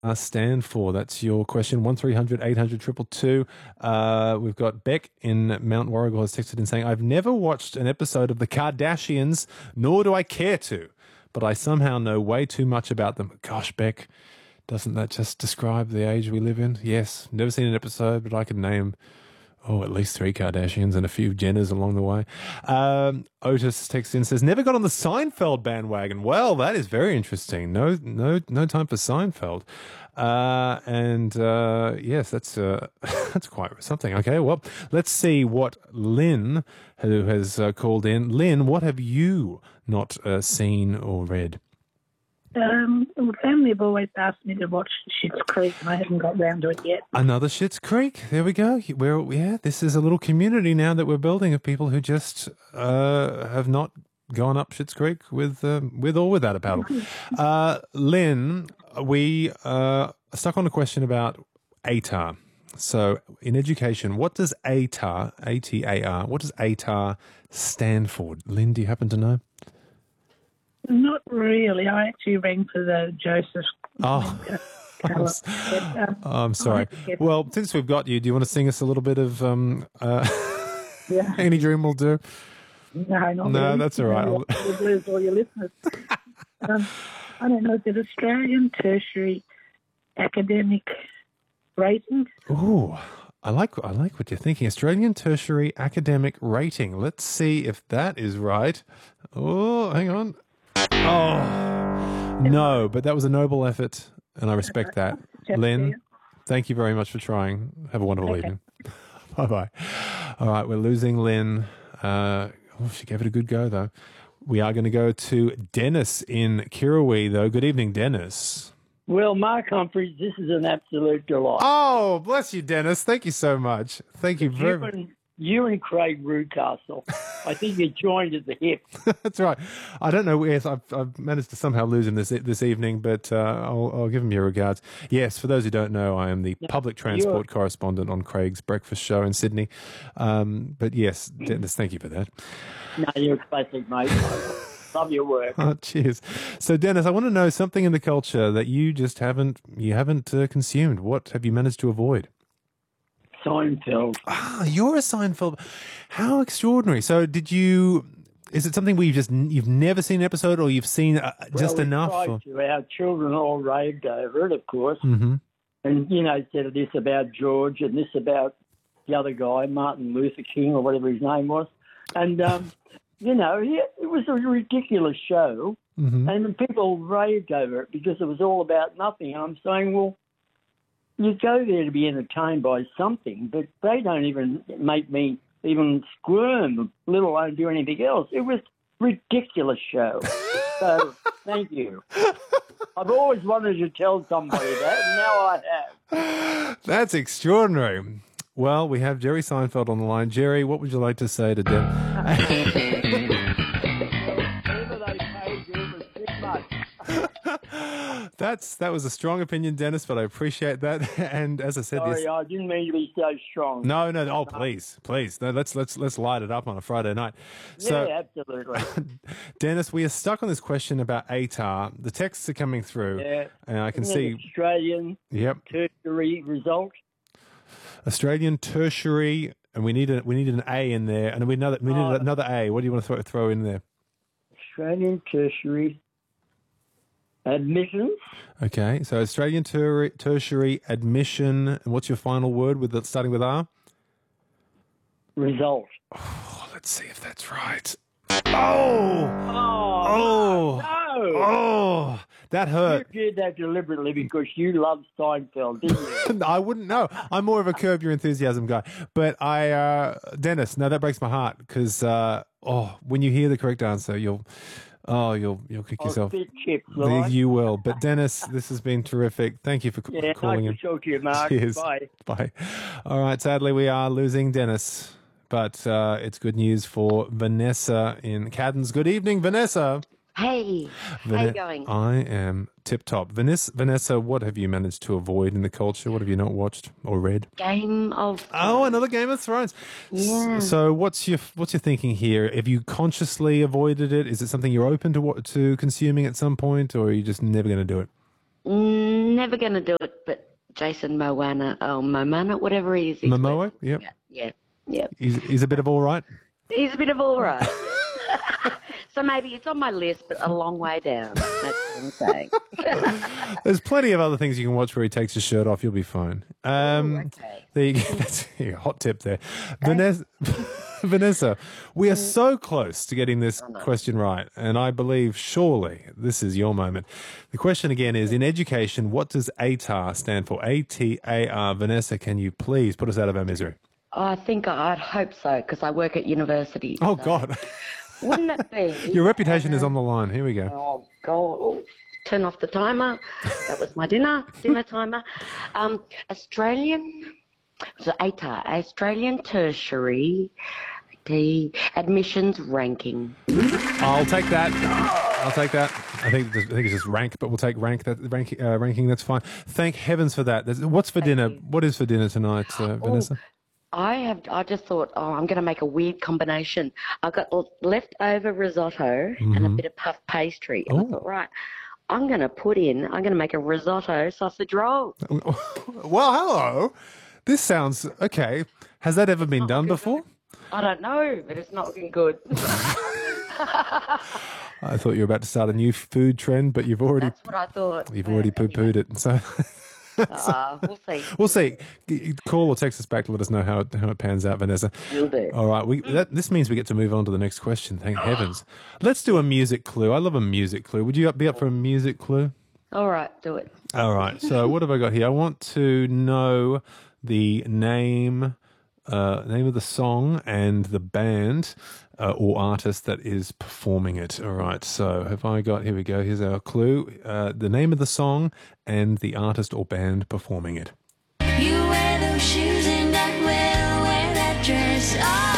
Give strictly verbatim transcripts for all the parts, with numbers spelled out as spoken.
uh, stand for? That's your question. One three hundred eight hundred two two two. Uh, we've got Beck in Mount Warrigal has texted in saying, I've never watched an episode of The Kardashians, nor do I care to, but I somehow know way too much about them. Gosh, Beck, doesn't that just describe the age we live in? Yes, never seen an episode, but I could name Oh, at least three Kardashians and a few Jenners along the way. Um, Otis texts in, says, never got on the Seinfeld bandwagon. Well, that is very interesting. No, no, no time for Seinfeld. Uh, and uh, yes, that's uh, that's quite something. Okay, well, let's see what Lynn, who has uh, called in. Lynn, what have you not uh, seen or read? Um, well, family have always asked me to watch Schitt's Creek, and I haven't got round to it yet. Another Schitt's Creek. There we go. We're, yeah, this is a little community now that we're building of people who just uh, have not gone up Schitt's Creek with uh, with or without a paddle. Uh, Lynn, we uh, are stuck on a question about A T A R. So in education, what does A T A R, A T A R, what does A T A R stand for? Lynn, do you happen to know? Not really. I actually rang for the Joseph. Oh, I'm, s- um, oh, I'm sorry. Well, since we've got you, do you want to sing us a little bit of um, uh, Yeah. Any Dream Will Do? No, not No, really. that's all right. You'll lose all your listeners. um, I don't know. Is it Australian Tertiary Academic Rating? Ooh, I like I like what you're thinking. Australian Tertiary Academic Rating. Let's see if that is right. Oh, hang on. Oh, no, but that was a noble effort, and I respect that. Lynn, thank you very much for trying. Have a wonderful Okay. evening. Bye-bye. All right, we're losing Lynn. Uh, oh, she gave it a good go, though. We are going to go to Dennis in Kirrawee, though. Good evening, Dennis. Well, Mark Humphries, this is an absolute delight. Oh, bless you, Dennis. Thank you so much. Thank you very You much. and, you and Craig Rewcastle, I think you joined at the hip. That's right. I don't know. Yes, I've, I've managed to somehow lose him this this evening, but uh, I'll, I'll give him your regards. Yes, for those who don't know, I am the public transport correspondent on Craig's breakfast show in Sydney. Um, but yes, Dennis, thank you for that. No, you're a classic, mate. Love your work. Oh, cheers. So, Dennis, I want to know something in the culture that you just haven't you haven't uh, consumed. What have you managed to avoid? Seinfeld. Ah, you're a Seinfeld. How extraordinary. So, did you? Is it something where you just you've never seen an episode, or you've seen uh, just well, we enough? tried Or... to. Our children all raved over it, of course. Mm-hmm. And, you know, said this about George and this about the other guy, Martin Luther King or whatever his name was. And, um, you know, he, it was a ridiculous show. Mm-hmm. And people raved over it because it was all about nothing. And I'm saying, well, you go there to be entertained by something, but they don't even make me even squirm, let alone do anything else. It was a ridiculous show. So, thank you. I've always wanted to tell somebody that, and now I have. That's extraordinary. Well, we have Jerry Seinfeld on the line. Jerry, what would you like to say to Dem? Whatever they paid you was too much. That's that was a strong opinion, Dennis, but I appreciate that. And as I said, Sorry, this. I didn't mean to be so strong. No, no, oh, please, please. No, let's let's let's light it up on a Friday night. So, Yeah, absolutely. Dennis, we are stuck on this question about A T A R. The texts are coming through, Yeah. and I can Isn't see. it Australian Yep, tertiary result. Australian tertiary, and we need a we need an A in there, and we know that we need Oh. another A. What do you want to throw, throw in there? Australian tertiary admissions. Okay, so Australian ter- tertiary admission, and what's your final word with the, starting with R? Result. Oh, let's see if that's right. Oh, Oh, oh, no. oh, that hurt. You did that deliberately because you love Seinfeld, didn't you? I wouldn't know. I'm more of a Curb Your Enthusiasm guy. But I, uh, Dennis, no, that breaks my heart because, uh, oh, when you hear the correct answer, you'll, oh, you'll, you'll kick I'll yourself. spit chips, all right? You will. But Dennis, this has been terrific. Thank you for c- Yeah, calling nice in. to talk to you, Mark. Cheers. Bye. Bye. All right. Sadly, we are losing Dennis, but uh, it's good news for Vanessa in Caddens. Good evening, Vanessa. Hey, how Vane- you going? I am tip top. Vanessa, Vanessa, what have you managed to avoid in the culture? What have you not watched or read? Game of Oh, another Game of Thrones. S- Yeah. So, what's your what's your thinking here? Have you consciously avoided it? Is it something you're open to wa- to consuming at some point, or are you just never going to do it? Mm, never going to do it, but Jason Moana, oh, Momana, whatever he is. he's Momoa? worth- Yep. Yeah, yeah. He's, he's a bit of all right. He's a bit of all right. So maybe it's on my list, but a long way down. That's what I'm saying. There's plenty of other things you can watch where he takes his shirt off. You'll be fine. Um, okay. There you go. That's a hot tip there. Vanessa, Vanessa, we are so close to getting this question right, and I believe surely this is your moment. The question again is, in education, what does A T A R stand for? A T A R. Vanessa, can you please put us out of our misery? I think I'd hope so, because I work at university. Oh, so God. Wouldn't it be? Your reputation is on the line. Here we go. Oh, God. Oh, turn off the timer. That was my dinner, dinner timer. Um, Australian, so A T A R, Australian Tertiary the Admissions Ranking. I'll take that. I'll take that. I think I think it's just rank, but we'll take rank. That rank, uh, ranking. That's fine. Thank heavens for that. There's, what's for dinner? you. What is for dinner tonight, uh, Vanessa? I have. I just thought, oh, I'm going to make a weird combination. I've got l- leftover risotto and a bit of puff pastry. And I Oh. thought, right, I'm going to put in. I'm going to make a risotto sausage roll. Well, hello. This sounds okay. Has that ever been done before? I don't know, but it's not looking good. I thought you were about to start a new food trend, but you've already That's what I thought. you've But already poo pooed it. So Uh, we'll see. we'll see. G- Call or text us back to let us know how it, how it pans out, Vanessa. Will do. All right. We that, this means we get to move on to the next question. Thank heavens. Let's do a music clue. I love a music clue. Would you up- be up for a music clue? All right, do it. All right. So what have I got here? I want to know the name, uh, name of the song and the band uh, or artist that is performing it. All right. So have I got? Here we go. Here's our clue: uh, the name of the song and the artist or band performing it. You wear those shoes and I will wear that dress.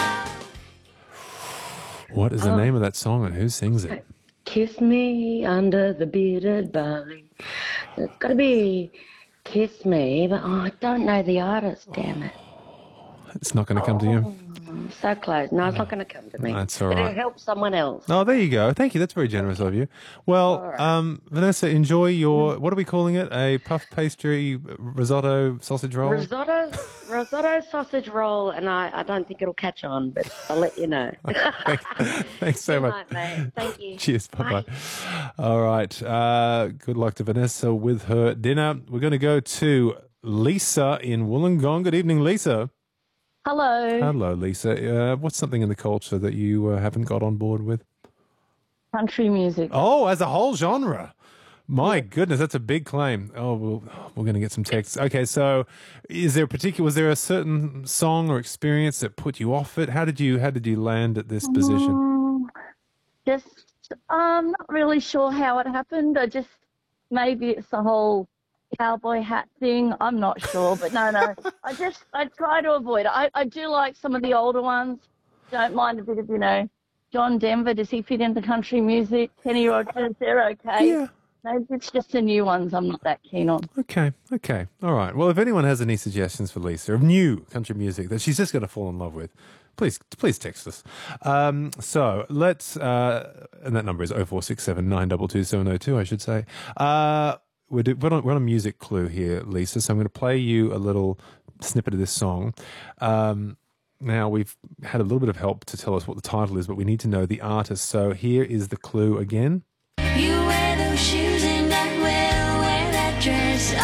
Oh. What is the name of that song and who sings it? Kiss me under the bearded barley. It's got to be Kiss Me, but oh, I don't know the artist, damn it. It's not going to come to you. I'm so close. No, it's not going to come to me. That's all But right. it'll help someone else. Oh, there you go. Thank you. That's very generous of you. Well, um, Vanessa, enjoy your, what are we calling it? A puff pastry risotto sausage roll? Risotto, risotto sausage roll, and I, I don't think it'll catch on, but I'll let you know. Thanks, thanks so Good much. night, mate. Thank you. Cheers. Bye-bye. All right. Uh, good luck to Vanessa with her dinner. We're going to go to Lisa in Wollongong. Good evening, Lisa. Hello. Hello, Lisa. Uh, what's something in the culture that you uh, haven't got on board with? Country music. Oh, as a whole genre. My goodness, that's a big claim. Oh, we'll, we're going to get some texts. Okay, so is there a particular, was there a certain song or experience that put you off it? How did you, how did you land at this position? Mm, just, I'm not really sure how it happened. I just, maybe it's the whole cowboy hat thing. I'm not sure, but no, no. I just, I try to avoid it. I, I do like some of the older ones. Don't mind a bit of, you know, John Denver. Does he fit into country music? Kenny Rogers, they're okay. Yeah. Maybe it's just the new ones I'm not that keen on. Okay, okay. All right. Well, if anyone has any suggestions for Lisa of new country music that she's just going to fall in love with, please please text us. Um, so let's, uh, and that number is oh four six seven, nine two two, seven oh two, I should say. Uh, we're, do, we're, on, we're on a music clue here, Lisa, so I'm going to play you a little snippet of this song. Um, now, we've had a little bit of help to tell us what the title is, but we need to know the artist. So here is the clue again. You wear those shoes and I will wear that dress.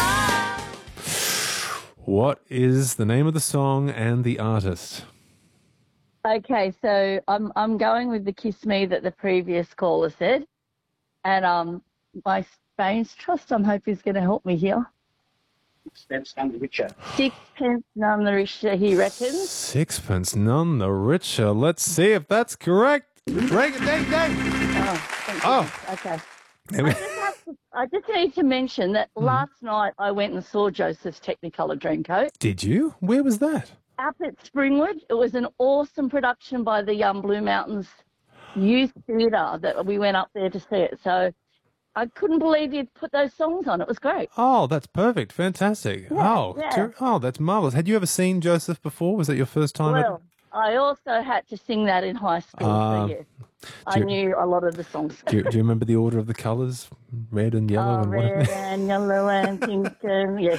Oh. What is the name of the song and the artist? Okay, so I'm I'm going with the Kiss Me that the previous caller said, and um my Spain's Trust, I'm hoping is going to help me here. That's none the richer. Sixpence none the richer, he reckons. Sixpence none the richer. Let's see if that's correct. Break it, dang, dang. Oh, thank Oh. you. Okay. There we- I just, have to, I just need to mention that last night I went and saw Joseph's Technicolor Dreamcoat Did you? Where was that? up at Springwood. It was an awesome production by the um, Blue Mountains Youth Theatre that we went up there to see it. So I couldn't believe you'd put those songs on. It was great. Oh, that's perfect. Fantastic. Yeah, oh, yeah. ter- oh, that's marvelous. Had you ever seen Joseph before? Was that your first time? at- Well, I also had to sing that in high school, Um, so yes. I you- knew a lot of the songs. Do you, do you remember the order of the colours? Red and yellow Oh, and red what? and yellow and pink and yes,